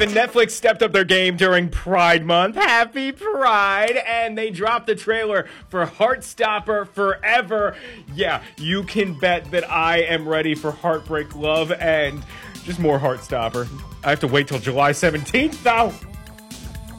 The Netflix stepped up their game during Pride Month. Happy Pride! And they dropped the trailer for Heartstopper Forever. Yeah, you can bet that I am ready for Heartbreak Love and just more Heartstopper. I have to wait till July 17th, though.